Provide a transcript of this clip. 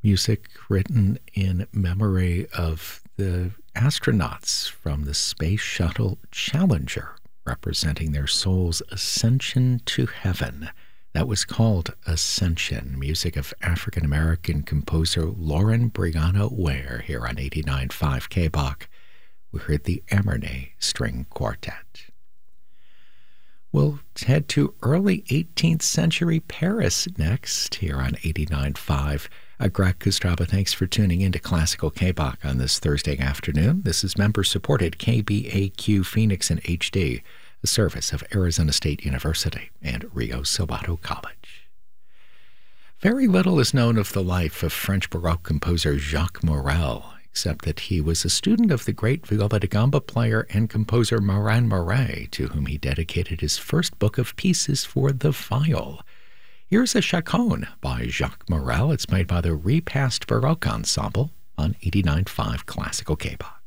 Music written in memory of the astronauts from the Space Shuttle Challenger, representing their soul's ascension to heaven. That was called Ascension, music of African-American composer Lauren Brianna Ware here on 89.5 KBOK. We heard the Amernay String Quartet. We'll head to early 18th century Paris next here on 89.5. Greg Kostraba, thanks for tuning in to Classical KBOK on this Thursday afternoon. This is member-supported KBAQ Phoenix in HD, a service of Arizona State University and Rio Salado College. Very little is known of the life of French Baroque composer Jacques Morel, except that he was a student of the great viola da gamba player and composer Marin Moret, to whom he dedicated his first book of pieces for the viol. Here's a chaconne by Jacques Morel. It's made by the Repast Baroque Ensemble on 89.5 Classical KBOK.